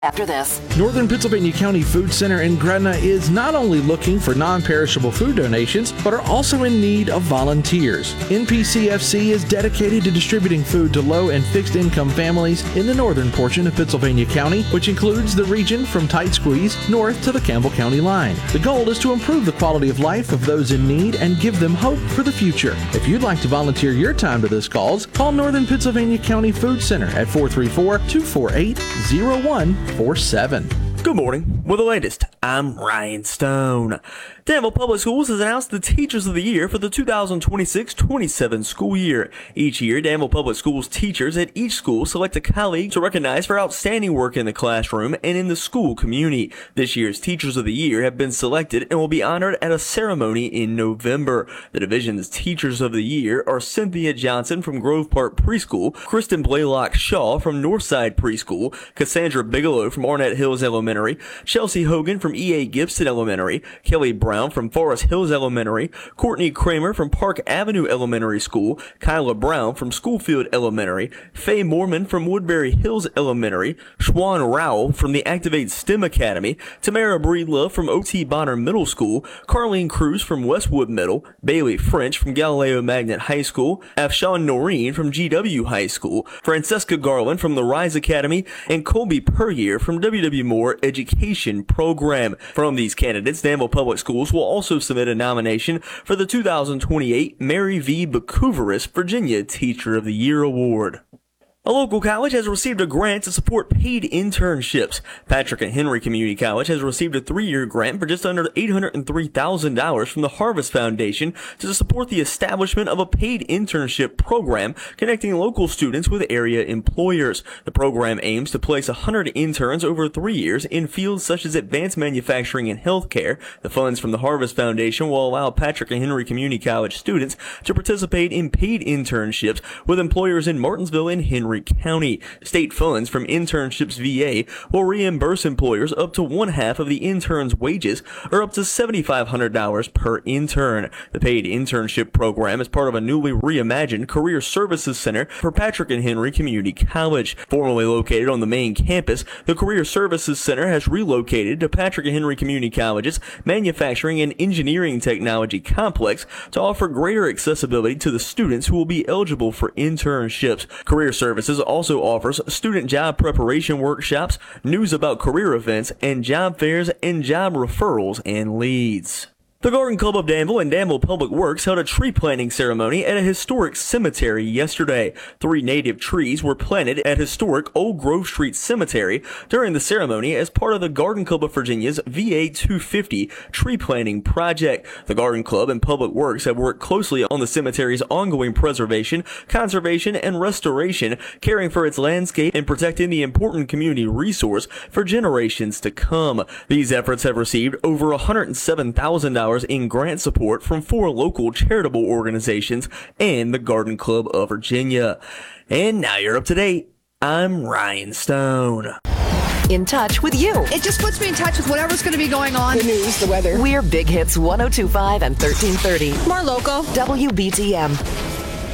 After this. Northern Pennsylvania County Food Center in Gretna is not only looking for non-perishable food donations, but are also in need of volunteers. NPCFC is dedicated to distributing food to low and fixed income families in the northern portion of Pennsylvania County, which includes the region from Tight Squeeze north to the Campbell County line. The goal is to improve the quality of life of those in need and give them hope for the future. If you'd like to volunteer your time to this cause, call Northern Pennsylvania County Food Center at 434-248-0147. Good morning. With the latest, I'm Ryan Stone. Danville Public Schools has announced the Teachers of the Year for the 2026-27 school year. Each year, Danville Public Schools teachers at each school select a colleague to recognize for outstanding work in the classroom and in the school community. This year's Teachers of the Year have been selected and will be honored at a ceremony in November. The division's Teachers of the Year are Cynthia Johnson from Grove Park Preschool, Kristen Blaylock Shaw from Northside Preschool, Cassandra Bigelow from Arnett Hills Elementary, Chelsea Hogan from E.A. Gibson Elementary, Kelly Brown from Forest Hills Elementary, Courtney Kramer from Park Avenue Elementary School, Kyla Brown from Schoolfield Elementary, Faye Mormon from Woodbury Hills Elementary, Schwan Rowell from the Activate STEM Academy, Tamara Breedlove from O.T. Bonner Middle School, Carlene Cruz from Westwood Middle, Bailey French from Galileo Magnet High School, Afshawn Noreen from GW High School, Francesca Garland from the Rise Academy, and Colby Puryear from W.W. Moore Education Program. From these candidates, Danville Public Schools will also submit a nomination for the 2028 Mary V. Bacouveris Virginia Teacher of the Year Award. A local college has received a grant to support paid internships. Patrick and Henry Community College has received a 3-year grant for just under $803,000 from the Harvest Foundation to support the establishment of a paid internship program connecting local students with area employers. The program aims to place 100 interns over 3 years in fields such as advanced manufacturing and healthcare. The funds from the Harvest Foundation will allow Patrick and Henry Community College students to participate in paid internships with employers in Martinsville and Henry County. State funds from Internships VA will reimburse employers up to 1/2 of the intern's wages, or up to $7,500 per intern. The paid internship program is part of a newly reimagined Career Services Center for Patrick and Henry Community College. Formerly located on the main campus, the Career Services Center has relocated to Patrick and Henry Community College's Manufacturing and Engineering Technology Complex to offer greater accessibility to the students who will be eligible for internships. Career Services also offers student job preparation workshops, news about career events, and job fairs and job referrals and leads. The Garden Club of Danville and Danville Public Works held a tree planting ceremony at a historic cemetery yesterday. 3 native trees were planted at historic Old Grove Street Cemetery during the ceremony as part of the Garden Club of Virginia's VA 250 tree planting project. The Garden Club and Public Works have worked closely on the cemetery's ongoing preservation, conservation, and restoration, caring for its landscape and protecting the important community resource for generations to come. These efforts have received over $107,000 in grant support from 4 local charitable organizations and the Garden Club of Virginia. And now you're up to date. I'm Ryan Stone. In touch with you. It just puts me in touch with whatever's going to be going on. The news, the weather. We're Big Hits 102.5 and 1330. More local. WBTM.